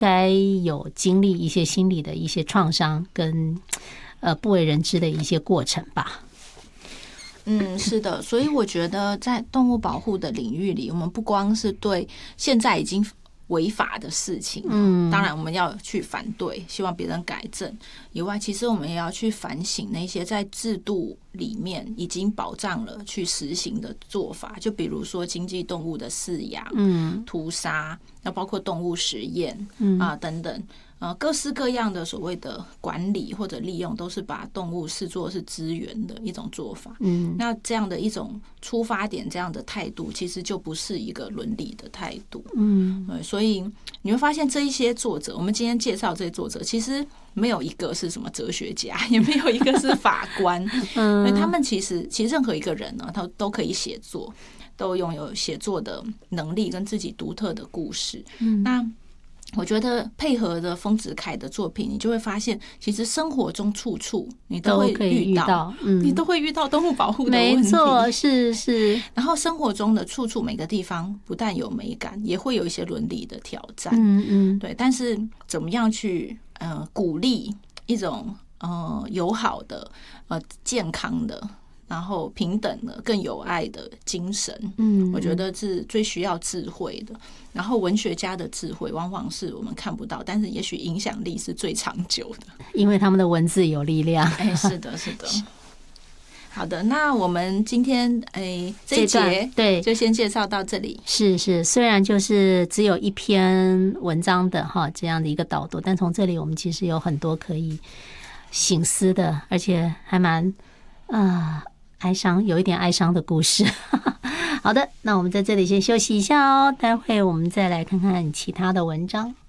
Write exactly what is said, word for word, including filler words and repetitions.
该有经历一些心理的一些创伤跟呃不为人知的一些过程吧。 嗯，是的，所以我觉得在动物保护的领域里，我们不光是对现在已经违法的事情，嗯，当然我们要去反对，希望别人改正以外，其实我们也要去反省那些在制度里面已经保障了去实行的做法，就比如说经济动物的饲养、嗯、屠杀，那包括动物实验，嗯啊等等。呃，各式各样的所谓的管理或者利用，都是把动物视作是资源的一种做法。嗯，那这样的一种出发点，这样的态度，其实就不是一个伦理的态度。嗯，对，所以你会发现这一些作者，我们今天介绍这些作者，其实没有一个是什么哲学家，也没有一个是法官。嗯，他们其实其实任何一个人呢，他都可以写作，都拥有写作的能力跟自己独特的故事。嗯，那我觉得配合着丰子恺的作品，你就会发现，其实生活中处处你都会遇到， 遇到嗯、 你都会遇到动物保护的问题。 没错，是是。 然后生活中的处处每个地方，不但有美感，也会有一些伦理的挑战。嗯嗯，对。但是怎么样去呃鼓励一种呃友好的、呃健康的，然后平等的、更有爱的精神，嗯，我觉得是最需要智慧的。然后文学家的智慧往往是我们看不到，但是也许影响力是最长久的， 因为他们的文字有力量。 哎，是的，是的。好的，那我们今天哎这一节对就先介绍到这里。 是是，虽然就是只有一篇文章的哈这样的一个导读，但从这里我们其实有很多可以省思的，而且还蛮啊。呃哀伤，有一点哀伤的故事。好的，那我们在这里先休息一下哦，待会我们再来看看其他的文章。